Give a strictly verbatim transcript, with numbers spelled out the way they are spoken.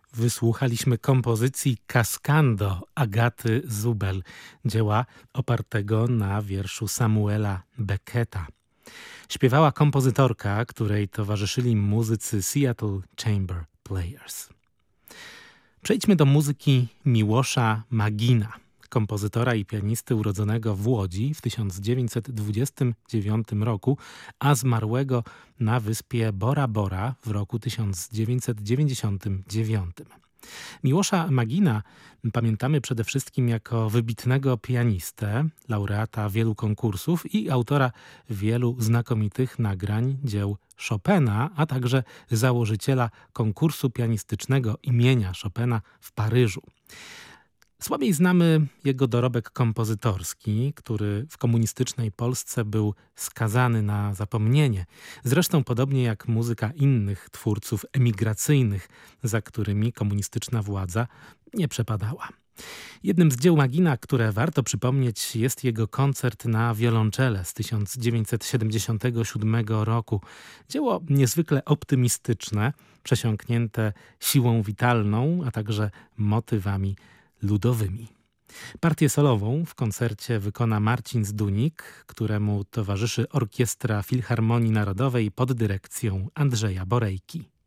wysłuchaliśmy kompozycji Cascando Agaty Zubel, dzieła opartego na wierszu Samuela Becketa. Śpiewała kompozytorka, której towarzyszyli muzycy Seattle Chamber Players. Przejdźmy do muzyki Miłosza Magina, kompozytora i pianisty urodzonego w Łodzi w tysiąc dziewięćset dwudziestym dziewiątym roku, a zmarłego na wyspie Bora Bora w roku tysiąc dziewięćset dziewięćdziesiątym dziewiątym. Miłosza Magina pamiętamy przede wszystkim jako wybitnego pianistę, laureata wielu konkursów i autora wielu znakomitych nagrań dzieł Chopina, a także założyciela konkursu pianistycznego imienia Chopina w Paryżu. Słabiej znamy jego dorobek kompozytorski, który w komunistycznej Polsce był skazany na zapomnienie. Zresztą podobnie jak muzyka innych twórców emigracyjnych, za którymi komunistyczna władza nie przepadała. Jednym z dzieł Magina, które warto przypomnieć, jest jego koncert na wiolonczele z tysiąc dziewięćset siedemdziesiątego siódmego roku. Dzieło niezwykle optymistyczne, przesiąknięte siłą witalną, a także motywami ludowymi. Partię solową w koncercie wykona Marcin Zdunik, któremu towarzyszy Orkiestra Filharmonii Narodowej pod dyrekcją Andrzeja Borejki.